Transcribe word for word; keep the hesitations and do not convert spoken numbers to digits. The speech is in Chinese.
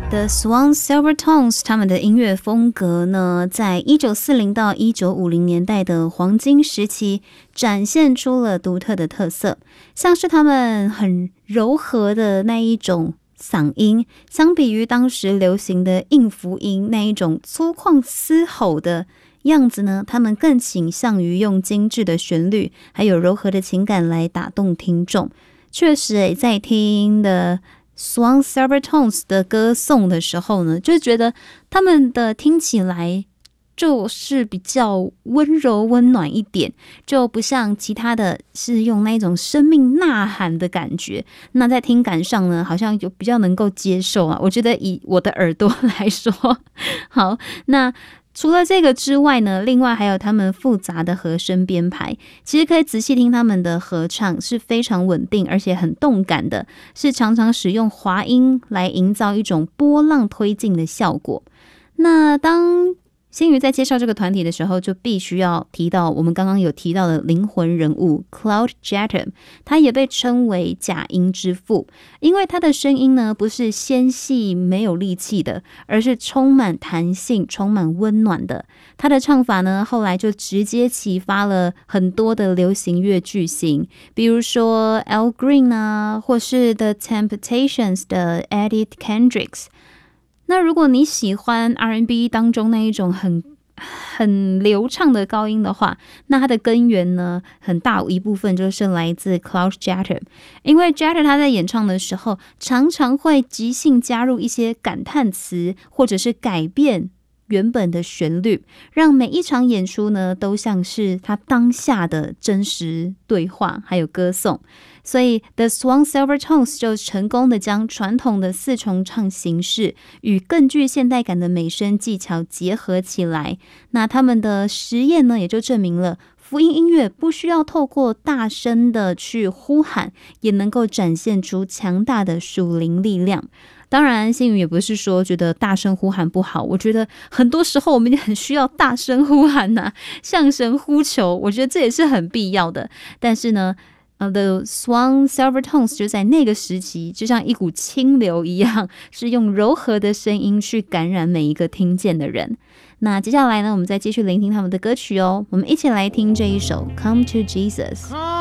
The Swan Silvertones 他们的音乐风格呢，在一九四零到一九五零年代的黄金时期展现出了独特的特色，像是他们很柔和的那一种嗓音，相比于当时流行的硬福音那一种粗犷嘶吼的样子呢，他们更倾向于用精致的旋律还有柔和的情感来打动听众。确实诶，在听的Swan Silvertones 的歌颂的时候呢，就觉得他们的听起来就是比较温柔温暖一点，就不像其他的是用那种生命呐喊的感觉。那在听感上呢，好像就比较能够接受啊。我觉得以我的耳朵来说，好，那除了这个之外呢，另外还有他们复杂的和声编排，其实可以仔细听他们的合唱是非常稳定而且很动感的，是常常使用滑音来营造一种波浪推进的效果。那当新宇在介绍这个团体的时候，就必须要提到我们刚刚有提到的灵魂人物 Claude Jeter， 他也被称为假音之父，因为他的声音呢不是纤细没有力气的，而是充满弹性充满温暖的。他的唱法呢后来就直接启发了很多的流行乐巨星，比如说 Al Green 啊，或是 The Temptations 的 Eddie Kendricks。那如果你喜欢 R and B 当中那一种很很流畅的高音的话，那它的根源呢，很大一部分就是来自 Claude Jeter， 因为 Jeter 他在演唱的时候常常会即兴加入一些感叹词，或者是改变原本的旋律，让每一场演出呢都像是他当下的真实对话还有歌颂。所以 The Swan Silvertones 就成功的将传统的四重唱形式与更具现代感的美声技巧结合起来。那他们的实验呢，也就证明了福音音乐不需要透过大声的去呼喊，也能够展现出强大的属灵力量。当然新宇也不是说觉得大声呼喊不好，我觉得很多时候我们也很需要大声呼喊啊，向神呼求，我觉得这也是很必要的。但是呢Uh, The Swan Silvertones 就在那个时期就像一股清流一样，是用柔和的声音去感染每一个听见的人。那接下来呢，我们再继续聆听他们的歌曲哦，我们一起来听这一首 Come to Jesus。